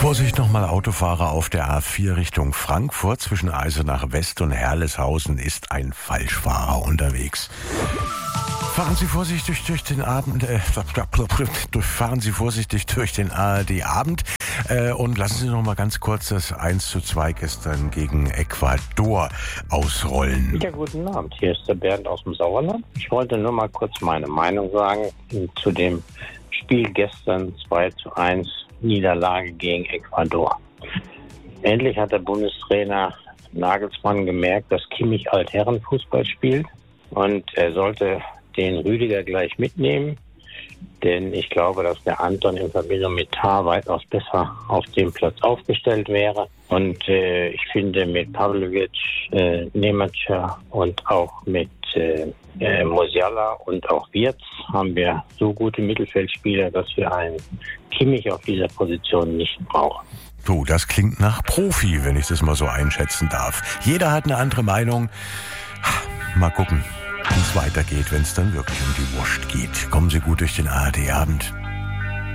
Vorsicht nochmal Autofahrer auf der A4 Richtung Frankfurt. Zwischen Eisenach West und Herleshausen ist ein Falschfahrer unterwegs. Fahren Sie vorsichtig durch den Abend, fahren Sie vorsichtig durch den ARD-Abend und lassen Sie noch mal ganz kurz das 1:2 gestern gegen Ecuador ausrollen. Ja, guten Abend. Hier ist der Bernd aus dem Sauerland. Ich wollte nur mal kurz meine Meinung sagen zu dem Spiel gestern 2:1 Niederlage gegen Ecuador. Endlich hat der Bundestrainer Nagelsmann gemerkt, dass Kimmich Altherrenfußball spielt und er sollte den Rüdiger gleich mitnehmen, denn ich glaube, dass der Anton in Verbindung mit Tah weitaus besser auf dem Platz aufgestellt wäre. Und ich finde, mit Pavlovic, Nemacher und auch mit Musiala und auch Wirtz haben wir so gute Mittelfeldspieler, dass wir einen Kimmich auf dieser Position nicht brauchen. So, das klingt nach Profi, wenn ich das mal so einschätzen darf. Jeder hat eine andere Meinung. Mal gucken, wie es weitergeht, wenn es dann wirklich um die Wurst geht. Kommen Sie gut durch den ARD-Abend.